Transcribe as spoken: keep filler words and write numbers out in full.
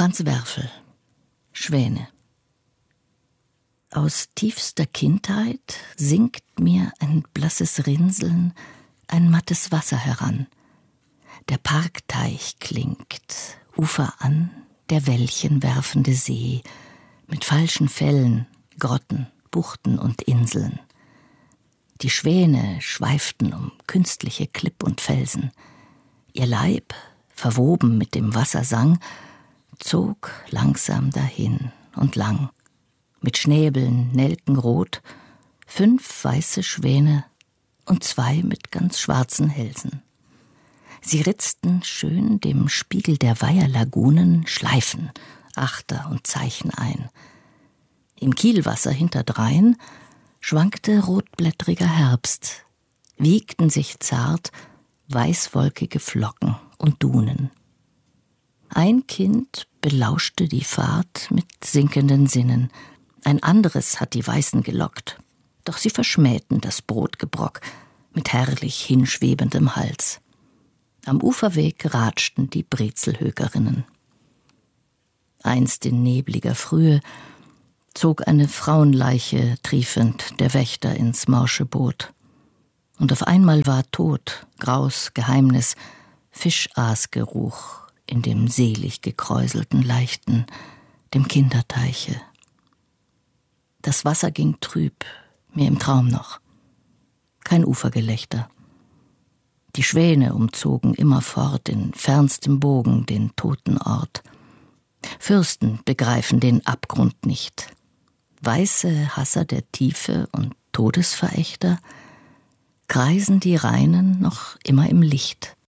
Franz Werfel, Schwäne. Aus tiefster Kindheit sinkt mir ein blasses Rinseln, ein mattes Wasser heran. Der Parkteich klingt, Ufer an, der Wellchen werfende See, mit falschen Fällen, Grotten, Buchten und Inseln. Die Schwäne schweiften um künstliche Klipp und Felsen. Ihr Leib, verwoben mit dem Wassersang, zog langsam dahin und lang. Mit Schnäbeln nelkenrot, fünf weiße Schwäne und zwei mit ganz schwarzen Hälsen. Sie ritzten schön dem Spiegel der Weiherlagunen Schleifen, Achter und Zeichen ein. Im Kielwasser hinterdrein schwankte rotblättriger Herbst, wiegten sich zart weißwolkige Flocken und Dunen. Ein Kind belauschte die Fahrt mit sinkenden Sinnen, ein anderes hat die Weißen gelockt, doch sie verschmähten das Brotgebrock mit herrlich hinschwebendem Hals. Am Uferweg ratschten die Brezelhökerinnen. Einst in nebliger Frühe zog eine Frauenleiche triefend der Wächter ins morsche Boot. Und auf einmal war Tod, Graus, Geheimnis, Fischaasgeruch in dem selig gekräuselten Leichten, dem Kinderteiche. Das Wasser ging trüb, mir im Traum noch. Kein Ufergelächter. Die Schwäne umzogen immerfort in fernstem Bogen den toten Ort. Fürsten begreifen den Abgrund nicht. Weiße Hasser der Tiefe und Todesverächter kreisen die Reinen noch immer im Licht.